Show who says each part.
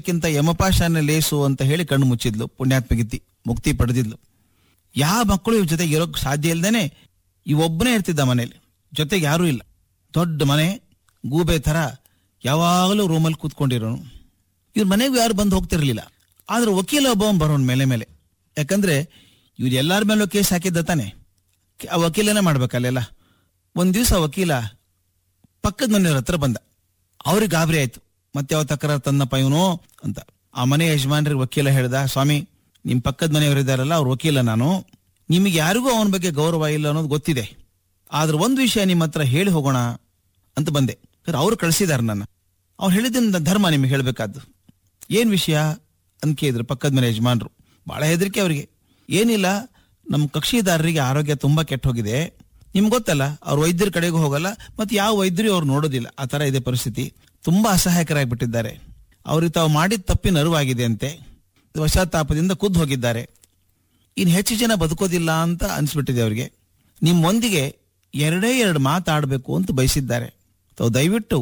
Speaker 1: ಕಿಂತ ಯಮಪಾಶಾನ ಲೇಸು ಅಂತ ಹೇಳಿ ಕಣ್ಣು ಮುಚ್ಚಿದ್ಲು. ಪುಣ್ಯಾತ್ಮಗಿತ್ತಿ ಮುಕ್ತಿ ಪಡೆದಿದ್ಲು. ಯಾವ ಮಕ್ಕಳು ಇವ್ ಜೊತೆಗೆ ಇರೋಕ್ ಸಾಧ್ಯ ಇಲ್ದೇನೆ ಇವೊಬ್ಬನೇ ಇರ್ತಿದ್ದ ಮನೇಲಿ, ಜೊತೆಗೆ ಯಾರೂ ಇಲ್ಲ. ದೊಡ್ಡ ಮನೆ, ಗೂಬೆ ತರ ಯಾವಾಗಲೂ ರೂಮಲ್ಲಿ ಕೂತ್ಕೊಂಡಿರೋನು. ಇವ್ರ ಮನೆಗೂ ಯಾರು ಬಂದು ಹೋಗ್ತಿರ್ಲಿಲ್ಲ. ಆದ್ರೆ ವಕೀಲ ಒಬ್ಬ ಬರೋನ್ ಮೇಲೆ. ಯಾಕಂದ್ರೆ ಇವ್ರು ಎಲ್ಲಾರ ಮೇಲೂ ಕೇಸ್ ಹಾಕಿದ್ದ ತಾನೆ, ಆ ವಕೀಲನೇ ಮಾಡ್ಬೇಕಲ್ಲೆಲ್ಲ. ಒಂದ್ ದಿವ್ಸ ವಕೀಲ ಪಕ್ಕದ ಮನೆಯವ್ರ ಹತ್ರ ಬಂದ. ಅವ್ರಿಗೆ ಗಾಬರಿ ಆಯ್ತು, ಮತ್ತೆ ಯಾವ ತಕರಾರು ತನ್ನಪ್ಪ ಇವನು ಅಂತ. ಆ ಮನೆ ಯಜಮಾನ್ರಿಗೆ ವಕೀಲ ಹೇಳ್ದ, ಸ್ವಾಮಿ ನಿಮ್ ಪಕ್ಕದ ಮನೆಯವರಿದ್ದಾರಲ್ಲ, ಅವ್ರ ವಕೀಲ ನಾನು, ನಿಮಗೆ ಯಾರಿಗೂ ಅವನ ಬಗ್ಗೆ ಗೌರವ ಇಲ್ಲ ಅನ್ನೋದು ಗೊತ್ತಿದೆ. ಆದ್ರೆ ಒಂದು ವಿಷಯ ನಿಮ್ಮ ಹತ್ರ ಹೇಳಿ ಹೋಗೋಣ ಅಂತ ಬಂದೆ. ಅವ್ರು ಕಳಿಸಿದಾರೆ ನನ್ನ. ಅವ್ರು ಹೇಳಿದ ಧರ್ಮ ನಿಮ್ಗೆ ಹೇಳ್ಬೇಕಾದ್ದು. ಏನ್ ವಿಷಯ ಅಂತ ಕೇಳಿದ್ರು ಪಕ್ಕದ ಮನೆ ಯಜಮಾನ್ರು. ಬಹಳ ಹೆದರಿಕೆ ಅವ್ರಿಗೆ. ಏನಿಲ್ಲ, ನಮ್ಮ ಕಕ್ಷಿದಾರರಿಗೆ ಆರೋಗ್ಯ ತುಂಬಾ ಕೆಟ್ಟ ಹೋಗಿದೆ. ನಿಮ್ಗೆ ಗೊತ್ತಲ್ಲ, ಅವ್ರ ವೈದ್ಯರ ಕಡೆಗೂ ಹೋಗಲ್ಲ, ಮತ್ತೆ ಯಾವ ವೈದ್ಯರು ಅವ್ರು ನೋಡೋದಿಲ್ಲ. ಆ ತರ ಇದೆ ಪರಿಸ್ಥಿತಿ. ತುಂಬಾ ಅಸಹಾಯಕರಾಗಿಬಿಟ್ಟಿದ್ದಾರೆ. ಅವ್ರಿಗೆ ತಾವು ಮಾಡಿದ ತಪ್ಪಿನ ಅರಿವಾಗಿದೆ ಅಂತೆ. ವಶತಾಪದಿಂದ ಖುದ್ದು ಹೋಗಿದ್ದಾರೆ. ಇನ್ನು ಹೆಚ್ಚು ಜನ ಬದುಕೋದಿಲ್ಲ ಅಂತ ಅನ್ಸ್ಬಿಟ್ಟಿದೆ ಅವ್ರಿಗೆ. ನಿಮ್ಮೊಂದಿಗೆ 2 ಮಾತಾಡಬೇಕು ಅಂತ ಬಯಸಿದ್ದಾರೆ. ತಾವು ದಯವಿಟ್ಟು